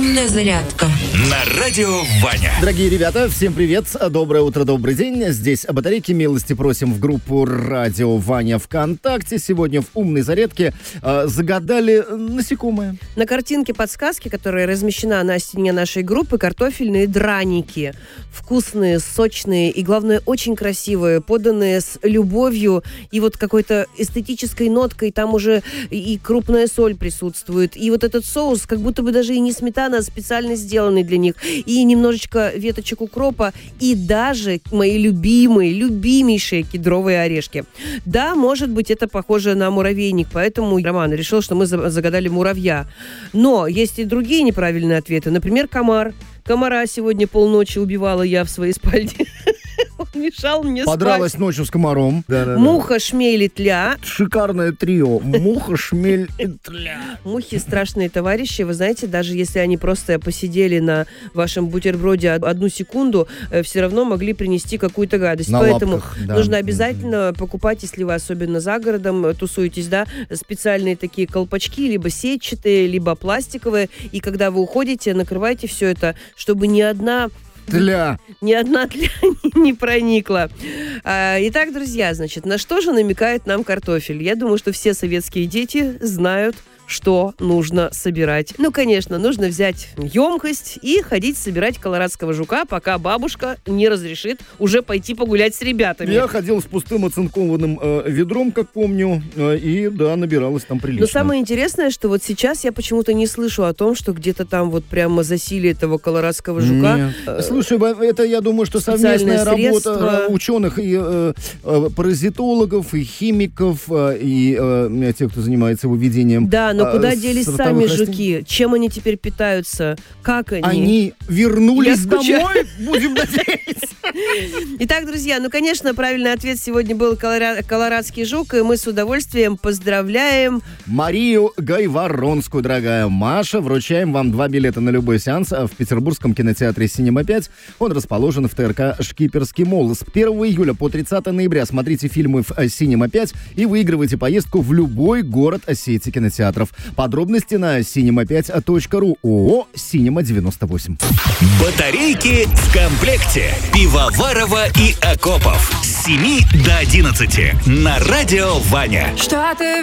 Умная зарядка На радио Ваня. Дорогие ребята, всем привет, доброе утро, добрый день. Здесь батарейки, милости просим в группу Радио Ваня ВКонтакте. Сегодня в умной зарядке загадали насекомое. На картинке подсказки, которая размещена на стене нашей группы, картофельные драники. Вкусные, сочные и, главное, очень красивые, поданные с любовью и вот какой-то эстетической ноткой. Там уже и крупная соль присутствует. И вот этот соус, как будто бы даже и не сметана, а специально сделанный для них. И немножечко веточек укропа. И даже мои любимейшие кедровые орешки. Да, может быть, это похоже на муравейник, поэтому Роман решил, что мы загадали муравья. Но есть и другие неправильные ответы. Например, комар. Комара сегодня полночи убивала я в своей спальне. Он мешал мне спать. Подралась ночью с комаром. Муха, шмель и тля. Шикарное трио. Муха, шмель и тля. Мухи страшные товарищи. Вы знаете, даже если они просто посидели на вашем бутерброде одну секунду, все равно могли принести какую-то гадость. На Поэтому лапках, да. нужно обязательно покупать, если вы особенно за городом тусуетесь, да, специальные такие колпачки, либо сетчатые, либо пластиковые. И когда вы уходите, накрывайте все это, чтобы ни одна тля не проникла. Итак, друзья, значит, на что же намекает нам картофель? Я думаю, что все советские дети знают, что нужно собирать. Ну, конечно, нужно взять емкость и ходить собирать колорадского жука, пока бабушка не разрешит уже пойти погулять с ребятами. Я ходил с пустым оцинкованным ведром, как помню, и, да, набиралось там прилично. Но самое интересное, что вот сейчас я почему-то не слышу о том, что где-то там вот прямо засилие этого колорадского жука. Нет. Слушай, это, я думаю, что совместная работа ученых и паразитологов, и химиков, и тех, кто занимается выведением. Да, но куда делись сами жуки? Чем они теперь питаются? Как они? Они вернулись домой, будем надеяться. Итак, друзья, ну, конечно, правильный ответ сегодня был колорадский жук, и мы с удовольствием поздравляем Марию Гайворонскую, дорогая Маша. Вручаем вам 2 билета на любой сеанс в петербургском кинотеатре «Синема 5». Он расположен в ТРК «Шкиперский молл». С 1 июля по 30 ноября смотрите фильмы в «Синема 5» и выигрывайте поездку в любой город сети кинотеатров. Подробности на cinema5.ru. ООО «Синема-98». Батарейки в комплекте. Пивоварова и Акопов. С 7 до 11. На радио Ваня. Что ты